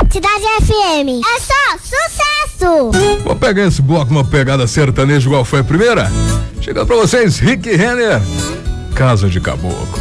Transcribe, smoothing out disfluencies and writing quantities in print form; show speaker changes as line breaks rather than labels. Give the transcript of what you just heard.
Cidade FM. É só sucesso!
Vou pegar esse bloco, uma pegada sertaneja igual foi a primeira. Chegando pra vocês, Rick Renner, Casa de Caboclo.